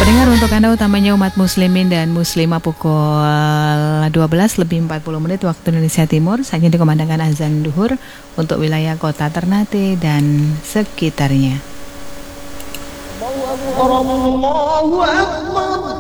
Pendengar, untuk Anda utamanya umat muslimin dan muslimah, pukul 12 lebih 40 menit waktu Indonesia Timur, saatnya dikumandangkan azan duhur untuk wilayah kota Ternate dan sekitarnya. Allahu Akbar.